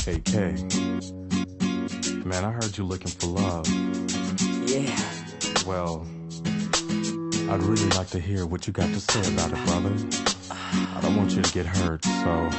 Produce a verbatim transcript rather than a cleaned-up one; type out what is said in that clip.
Hey, Kay. Man, I heard you looking for love. Yeah. Well, I'd really like to hear what you got to say about it, brother. I don't want you to get hurt, so